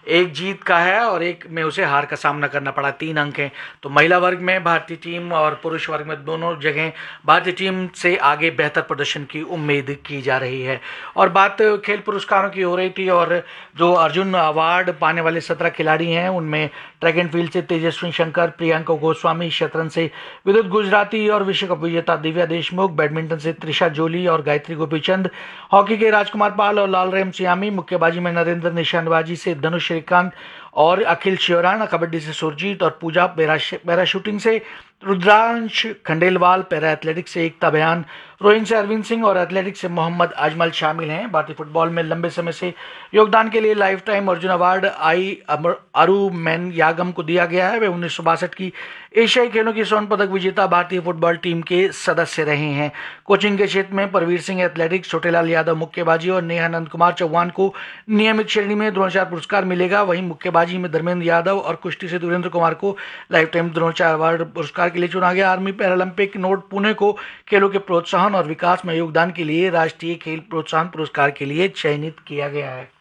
एक जीत का है और एक में उसे हार का सामना करना पड़ा। 3 अंक हैं। तो महिला वर्ग में भारतीय टीम और पुरुष वर्ग में दोनों जगह भारतीय टीम से आगे बेहतर प्रदर्शन की उम्मीद की जा रही है। और बात खेल पुरस्कारों की हो रही थी, और जो अर्जुन अवार्ड पाने वाले 17 खिलाड़ी हैं उनमें ट्रैक एंड फील्ड से तेजस्वी शंकर, प्रियंका गोस्वामी, शतरंज से विद्युत गुजराती और विश्व कप विजेता दिव्या देशमुख, बैडमिंटन से त्रिशा जोली और गायत्री गोपीचंद, हॉकी के राजकुमार पाल और लाल रेमसियामी, मुक्केबाजी में नरेंद्र, निशानेबाजी से धनुष श्रीकांत और अखिल शिवराणा, कबड्डी से सुरजीत और पूजा, पैरा शूटिंग से रुद्रांश खंडेलवाल, पैरा एथलेटिक्स से एकता बयान, रोइंग से अरविंद सिंह और एथलेटिक्स से मोहम्मद अजमल शामिल हैं। भारतीय फुटबॉल में लंबे समय से योगदान के लिए लाइफ टाइम अर्जुन अवार्ड अरू मैन यागम को दिया गया है। वे 1962 की एशियाई खेलों की स्वर्ण पदक विजेता भारतीय फुटबॉल टीम के सदस्य रहे हैं। कोचिंग के क्षेत्र में परवीर सिंह एथलेटिक्स, छोटेलाल यादव मुक्केबाजी और नेहानंद कुमार चौहान को नियमित श्रेणी में द्रोणाचार्य पुरस्कार मिलेगा। वहीं मुक्केबाजी में धर्मेंद्र यादव और कुश्ती से सुरेंद्र कुमार को लाइफ टाइम द्रोणाचार्य अवार्ड पुरस्कार के लिए चुना गया। आर्मी पैरालंपिक नोट पुणे को खेलों के प्रोत्साहन और विकास में योगदान के लिए राष्ट्रीय खेल प्रोत्साहन पुरस्कार के लिए चयनित किया गया है।